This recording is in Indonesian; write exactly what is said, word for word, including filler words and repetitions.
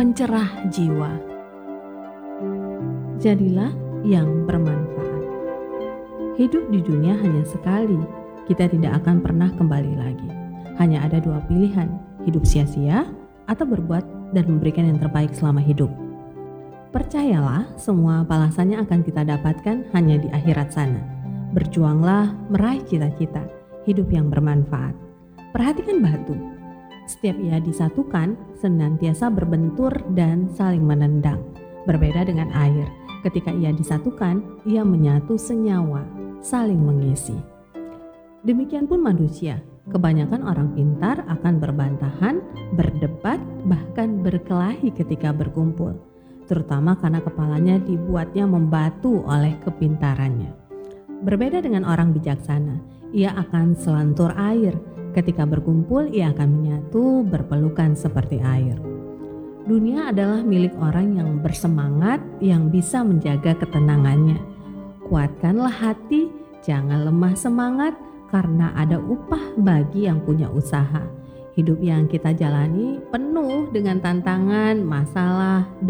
pencerah jiwa. Jadilah yang bermanfaat. Hidup di dunia hanya sekali, kita tidak akan pernah kembali lagi. Hanya ada dua pilihan, hidup sia-sia atau berbuat dan memberikan yang terbaik selama hidup. Percayalah, semua balasannya akan kita dapatkan hanya di akhirat sana. Berjuanglah meraih cita-cita, hidup yang bermanfaat. Perhatikan batu. Setiap ia disatukan, senantiasa berbentur dan saling menendang. Berbeda dengan air, ketika ia disatukan, ia menyatu senyawa, saling mengisi. Demikian pun manusia, kebanyakan orang pintar akan berbantahan, berdebat, bahkan berkelahi ketika berkumpul, terutama karena kepalanya dibuatnya membatu oleh kepintarannya. Berbeda dengan orang bijaksana, ia akan selantur air, ketika berkumpul ia akan menyatu berpelukan seperti air. Dunia adalah milik orang yang bersemangat, yang bisa menjaga ketenangannya. Kuatkanlah hati, jangan lemah semangat, karena ada upah bagi yang punya usaha. Hidup yang kita jalani penuh dengan tantangan, masalah,